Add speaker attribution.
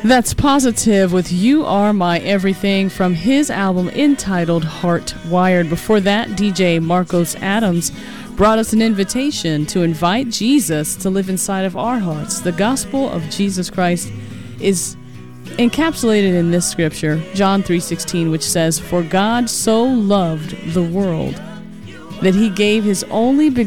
Speaker 1: That's Positive with You Are My Everything from his album entitled Heart Wired. Before that, DJ Marcos Adams brought us an invitation to invite Jesus to live inside of our hearts. The gospel of Jesus Christ is encapsulated in this scripture, John 3:16, which says, "For God so loved the world that he gave his only begotten